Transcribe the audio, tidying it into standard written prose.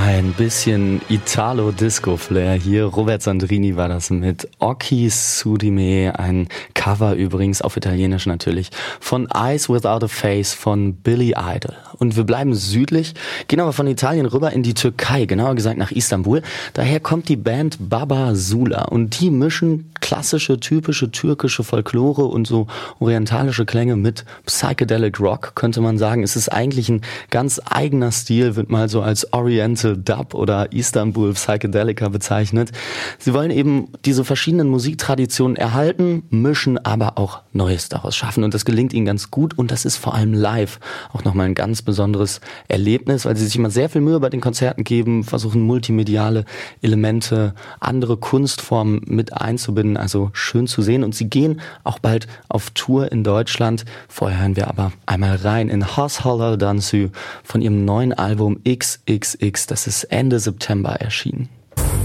Ein bisschen Italo-Disco-Flair hier. Robert Sandrini war das mit Occhi su di me, ein Cover übrigens, auf Italienisch natürlich, von Eyes Without a Face von Billy Idol. Und wir bleiben südlich, gehen aber von Italien rüber in die Türkei, genauer gesagt nach Istanbul. Daher kommt die Band Baba Sula und die mischen klassische, typische türkische Folklore und so orientalische Klänge mit Psychedelic Rock, könnte man sagen. Es ist eigentlich ein ganz eigener Stil, wird mal so als Oriental Dub oder Istanbul Psychedelica bezeichnet. Sie wollen eben diese verschiedenen Musiktraditionen erhalten, mischen, aber auch Neues daraus schaffen. Und das gelingt ihnen ganz gut und das ist vor allem live auch nochmal ein ganz besonderes Erlebnis, weil sie sich immer sehr viel Mühe bei den Konzerten geben, versuchen multimediale Elemente, andere Kunstformen mit einzubinden, also schön zu sehen. Und sie gehen auch bald auf Tour in Deutschland. Vorher hören wir aber einmal rein in Has Halar Dansu von ihrem neuen Album XXX. Das ist Ende September erschienen.